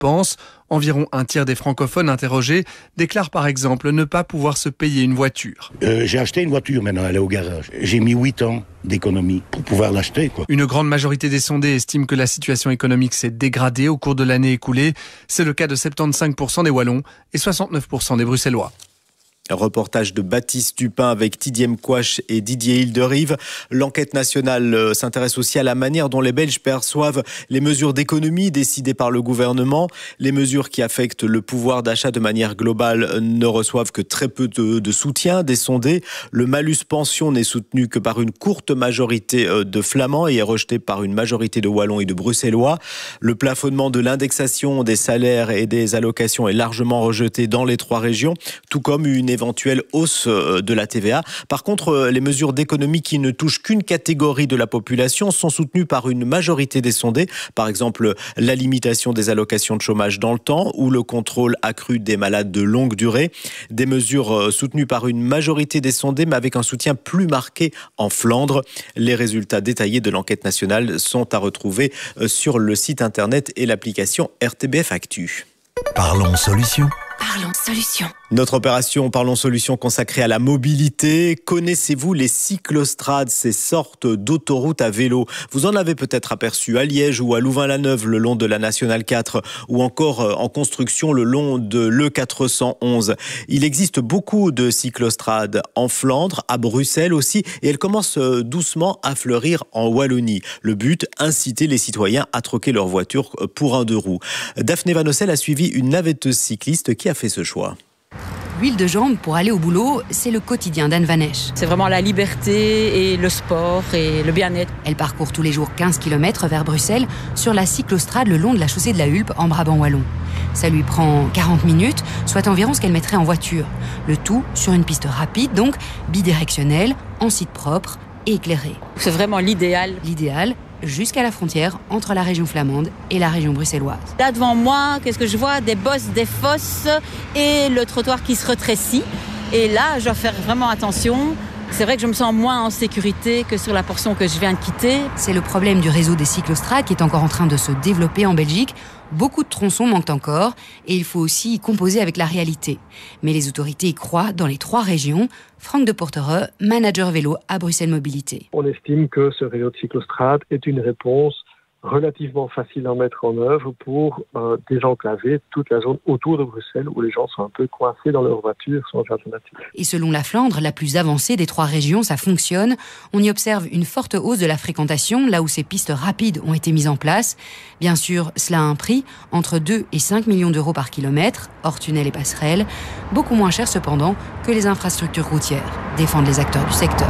pensent. Environ un tiers des francophones interrogés déclarent par exemple ne pas pouvoir se payer une voiture. J'ai acheté une voiture maintenant, elle est au garage. J'ai mis 8 ans d'économie pour pouvoir l'acheter, quoi. Une grande majorité des sondés estiment que la situation économique s'est dégradée au cours de l'année écoulée. C'est le cas de 75% des Wallons et 69% des Bruxellois. Reportage de Baptiste Dupin avec Tidiem Quash et Didier Hilderive. L'enquête nationale s'intéresse aussi à la manière dont les Belges perçoivent les mesures d'économie décidées par le gouvernement. Les mesures qui affectent le pouvoir d'achat de manière globale ne reçoivent que très peu de soutien des sondés. Le malus pension n'est soutenu que par une courte majorité de Flamands et est rejeté par une majorité de Wallons et de Bruxellois. Le plafonnement de l'indexation des salaires et des allocations est largement rejeté dans les 3 régions, tout comme une éventuelle hausse de la TVA. Par contre, les mesures d'économie qui ne touchent qu'une catégorie de la population sont soutenues par une majorité des sondés. Par exemple, la limitation des allocations de chômage dans le temps ou le contrôle accru des malades de longue durée. Des mesures soutenues par une majorité des sondés, mais avec un soutien plus marqué en Flandre. Les résultats détaillés de l'enquête nationale sont à retrouver sur le site internet et l'application RTBF Actu. Parlons solutions. Parlons solutions. Notre opération Parlons Solutions consacrée à la mobilité. Connaissez-vous les cyclostrades, ces sortes d'autoroutes à vélo? Vous en avez peut-être aperçu à Liège ou à Louvain-la-Neuve le long de la Nationale 4 ou encore en construction le long de l'E411. Il existe beaucoup de cyclostrades en Flandre, à Bruxelles aussi, et elles commencent doucement à fleurir en Wallonie. Le but, inciter les citoyens à troquer leur voiture pour un 2 roues. Daphné Van Ossel a suivi une navetteuse cycliste qui a fait ce choix. L'huile de jambe pour aller au boulot, c'est le quotidien d'Anne Van Esch. C'est vraiment la liberté et le sport et le bien-être. Elle parcourt tous les jours 15 km vers Bruxelles sur la cyclostrade le long de la chaussée de la Hulpe en Brabant wallon. Ça lui prend 40 minutes, soit environ ce qu'elle mettrait en voiture. Le tout sur une piste rapide, donc bidirectionnelle, en site propre et éclairée. C'est vraiment l'idéal. L'idéal, jusqu'à la frontière entre la région flamande et la région bruxelloise. Là devant moi, qu'est-ce que je vois? Des bosses, des fosses et le trottoir qui se rétrécit. Et là, je dois faire vraiment attention. C'est vrai que je me sens moins en sécurité que sur la portion que je viens de quitter. C'est le problème du réseau des cyclostrades qui est encore en train de se développer en Belgique. Beaucoup de tronçons manquent encore et il faut aussi composer avec la réalité. Mais les autorités y croient dans les 3 régions. Franck de Portereux, manager vélo à Bruxelles Mobilité. On estime que ce réseau de cyclostrades est une réponse relativement facile à mettre en œuvre pour désenclaver toute la zone autour de Bruxelles où les gens sont un peu coincés dans leur voiture sans alternative. Et selon la Flandre, la plus avancée des 3 régions, ça fonctionne. On y observe une forte hausse de la fréquentation là où ces pistes rapides ont été mises en place. Bien sûr, cela a un prix, entre 2 et 5 millions d'euros par kilomètre, hors tunnel et passerelles. Beaucoup moins cher cependant que les infrastructures routières, défendent les acteurs du secteur.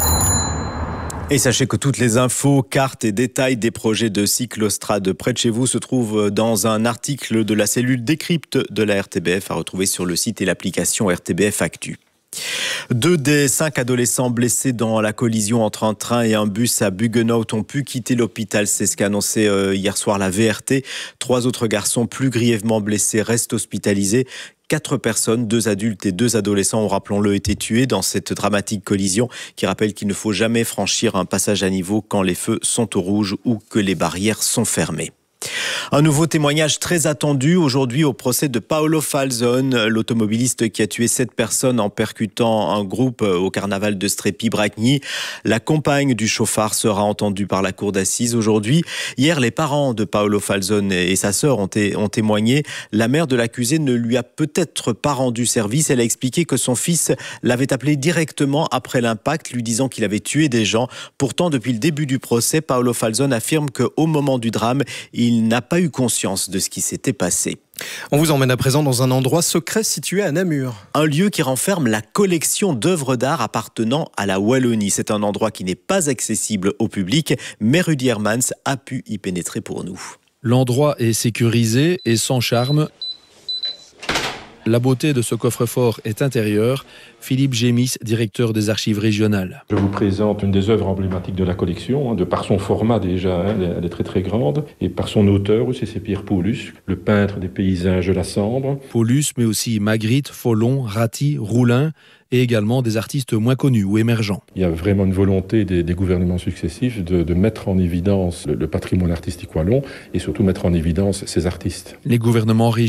Et sachez que toutes les infos, cartes et détails des projets de cyclostrade près de chez vous se trouvent dans un article de la cellule décrypte de la RTBF à retrouver sur le site et l'application RTBF Actu. 2 des 5 adolescents blessés dans la collision entre un train et un bus à Buggenhout ont pu quitter l'hôpital. C'est ce qu'a annoncé hier soir la VRT. 3 autres garçons plus grièvement blessés restent hospitalisés. 4 personnes, 2 adultes et 2 adolescents ont, rappelons-le, été tués dans cette dramatique collision qui rappelle qu'il ne faut jamais franchir un passage à niveau quand les feux sont au rouge ou que les barrières sont fermées. Un nouveau témoignage très attendu aujourd'hui au procès de Paolo Falzon, l'automobiliste qui a tué 7 personnes en percutant un groupe au carnaval de Strépy-Bragny. La compagne du chauffard sera entendue par la cour d'assises aujourd'hui. Hier, les parents de Paolo Falzon et sa sœur ont témoigné. La mère de l'accusé ne lui a peut-être pas rendu service. Elle a expliqué que son fils l'avait appelé directement après l'impact, lui disant qu'il avait tué des gens. Pourtant, depuis le début du procès, Paolo Falzon affirme qu'au moment du drame, il n'a pas eu conscience de ce qui s'était passé. On vous emmène à présent dans un endroit secret situé à Namur. Un lieu qui renferme la collection d'œuvres d'art appartenant à la Wallonie. C'est un endroit qui n'est pas accessible au public, mais Rudy Hermans a pu y pénétrer pour nous. L'endroit est sécurisé et sans charme. La beauté de ce coffre-fort est intérieure. Philippe Gémis, directeur des archives régionales. Je vous présente une des œuvres emblématiques de la collection, de par son format déjà, elle est très très grande, et par son auteur aussi, c'est Pierre Paulus, le peintre des paysages de la Sambre. Paulus, mais aussi Magritte, Follon, Ratti, Roulin, et également des artistes moins connus ou émergents. Il y a vraiment une volonté des gouvernements successifs de mettre en évidence le patrimoine artistique wallon et surtout mettre en évidence ces artistes. Les gouvernements